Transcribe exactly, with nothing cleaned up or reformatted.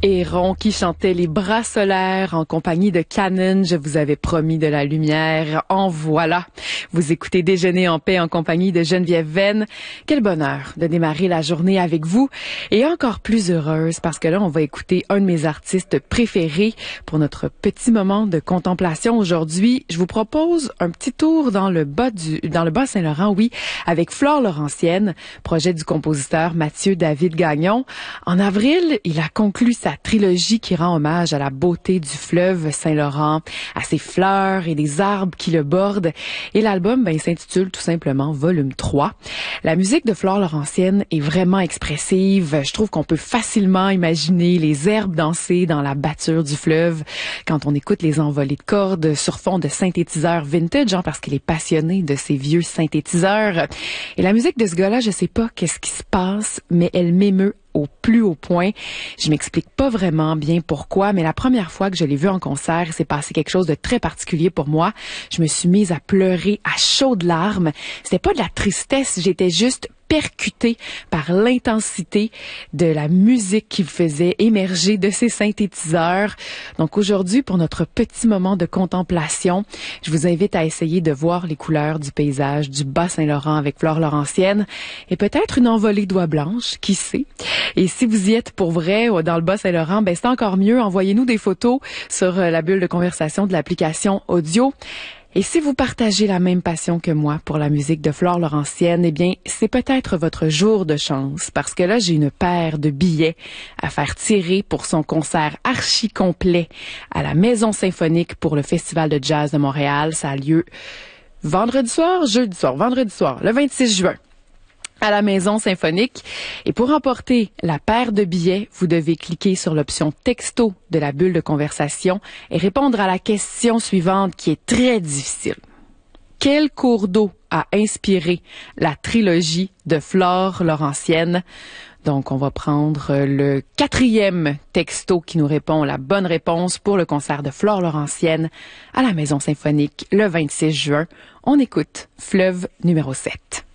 Héron qui chantait Les Bras solaires en compagnie de Canon. Je vous avais promis de la lumière. En voilà. Vous écoutez Déjeuner en paix en compagnie de Geneviève Venn. Quel bonheur de démarrer la journée avec vous et encore plus heureuse parce que là, on va écouter un de mes artistes préférés pour notre petit moment de contemplation aujourd'hui. Je vous propose un petit tour dans le bas du, dans le Bas-Saint-Laurent, oui, avec Flore Laurentienne, projet du compositeur Mathieu David Gagnon. En avril, il a conclu sa trilogie qui rend hommage à la beauté du fleuve Saint-Laurent, à ses fleurs et des arbres qui le bordent. Et l'album, ben, il s'intitule tout simplement Volume trois. La musique de Flore Laurentienne est vraiment expressive. Je trouve qu'on peut facilement imaginer les herbes danser dans la batture du fleuve quand on écoute les envolées de cordes sur fond de synthétiseurs vintage, hein, parce qu'il est passionné de ces vieux synthétiseurs. Et la musique de ce gars-là, je sais pas qu'est-ce qui se passe, mais elle m'émeut au plus haut point. Je m'explique pas vraiment bien pourquoi, mais la première fois que je l'ai vu en concert, il s'est passé quelque chose de très particulier pour moi. Je me suis mise à pleurer à chaudes larmes. C'était pas de la tristesse, j'étais juste percutée par l'intensité de la musique qu'il faisait émerger de ses synthétiseurs. Donc aujourd'hui, pour notre petit moment de contemplation, je vous invite à essayer de voir les couleurs du paysage du Bas-Saint-Laurent avec Flore Laurentienne et peut-être une envolée d'oies blanches, qui sait. Et si vous y êtes pour vrai dans le Bas-Saint-Laurent, ben c'est encore mieux. Envoyez-nous des photos sur la bulle de conversation de l'application audio. Et si vous partagez la même passion que moi pour la musique de Flore Laurentienne, eh bien, c'est peut-être votre jour de chance, parce que là, j'ai une paire de billets à faire tirer pour son concert archi complet à la Maison Symphonique pour le Festival de Jazz de Montréal. Ça a lieu vendredi soir, jeudi soir, vendredi soir, le vingt-six juin. À la Maison Symphonique. Et pour emporter la paire de billets, vous devez cliquer sur l'option texto de la bulle de conversation et répondre à la question suivante qui est très difficile. Quel cours d'eau a inspiré la trilogie de Flore Laurentienne? Donc, on va prendre le quatrième texto qui nous répond la bonne réponse pour le concert de Flore Laurentienne à la Maison Symphonique le vingt-six juin. On écoute Fleuve numéro sept.